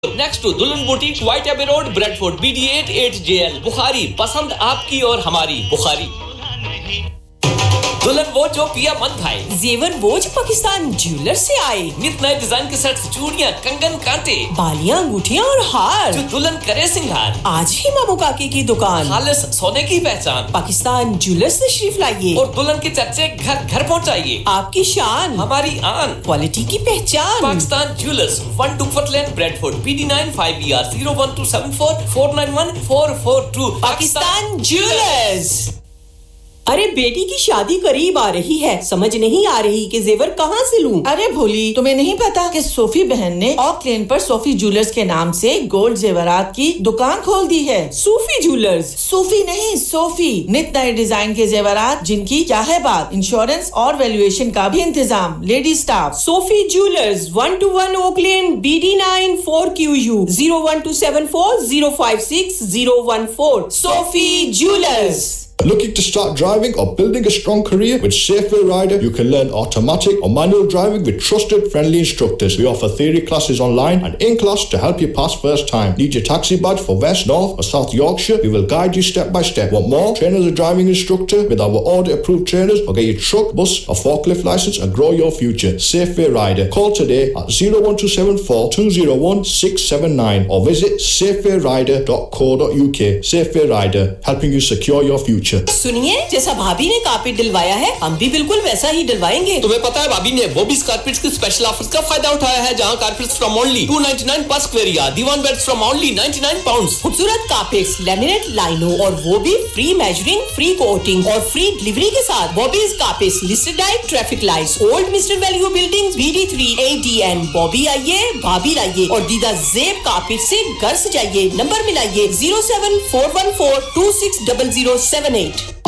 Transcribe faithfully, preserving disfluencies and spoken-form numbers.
Next to Dulan Boutique, White Abbey Road, Bradford, B D eight eight J L. Bukhari, पसंद आपकी और हमारी बुखारी. दुल्हन वो जो पिया मन भाई, जेवर वो जो पाकिस्तान ज्वेलर से आए, नित नए डिजाइन के सेट्स, चूड़ियां, कंगन, कांटे, बालियां, अंगूठियां और हार, जो दुल्हन करे सिंगार. आज ही मामू काके की दुकान, खालिस सोने की पहचान, पाकिस्तान ज्वेलर्स तशरीफ लाइए और दुल्हन के चर्चे घर घर पहुंचाइए. आपकी शान, हमारी आन, क्वालिटी की पहचान. Pakistan jewellers, one Duckworth Lane, Bradford, B D nine five E R zero one two seven four four nine one four four two. Pakistan jewellers. अरे बेटी की शादी करीब आ रही है, समझ नहीं आ रही कि जेवर कहाँ से लूं. अरे भोली, तुम्हें नहीं पता कि सोफी बहन ने ऑक लेन पर सोफी ज्वेलर्स के नाम से गोल्ड जेवरात की दुकान खोल दी है. सूफी ज्वेलर्स? सूफी नहीं, सोफी. नित नए डिजाइन के जेवरात जिनकी क्या है बात, इंश्योरेंस और वैल्यूएशन का भी इंतजाम, lady staff. Sophie jewellers, one two one okay lane, B D nine four Q U zero one two seven four zero five six zero one four. Sophie jewellers. Looking to start driving or building a strong career with Safeway Rider? You can learn automatic or manual driving with trusted, friendly instructors. We offer theory classes online and in class to help you pass first time. Need your taxi badge for West, North or South Yorkshire? We will guide you step by step. Want more? Train as a driving instructor with our audit approved trainers, or get your truck, bus or forklift license and grow your future. Safeway Rider. Call today at zero one two seven four two zero one six seven nine or visit safeway rider dot co dot U K. Safeway Rider, helping you secure your future. सुनिए, जैसा भाभी ने carpet दिलवाया है, हम भी बिल्कुल वैसा ही दिलवाएंगे. तुम्हें पता है भाभी ने बॉबीज कारपेट्स के स्पेशल ऑफर्स का फायदा उठाया है, जहां carpets from only two ninety-nine per square yard, Diwan beds from only ninety-nine pounds. खूबसूरत कारपेट्स, लैमिनेट लाइनों और वो भी फ्री मेजरिंग, फ्री कोटिंग और फ्री डिलीवरी के साथ. Bobby's carpets, listed diet, traffic lights, old mister value buildings, B D three A D N. Bobby आइए, भाभी लाइए और दीदा जेब कारपेट से घर सजाइए. Number मिलाइए zero seven four one four two six zero zero seven eight.